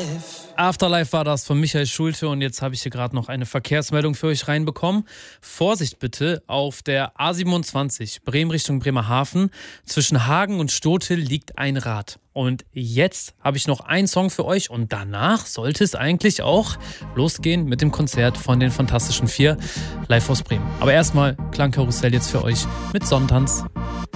Afterlife war das von Michael Schulte und jetzt habe ich hier gerade noch eine Verkehrsmeldung für euch reinbekommen. Vorsicht bitte, auf der A27 Bremen Richtung Bremerhaven zwischen Hagen und Stotel liegt ein Rad. Und jetzt habe ich noch einen Song für euch und danach sollte es eigentlich auch losgehen mit dem Konzert von den Fantastischen Vier live aus Bremen. Aber erstmal Klangkarussell jetzt für euch mit Sonnentanz.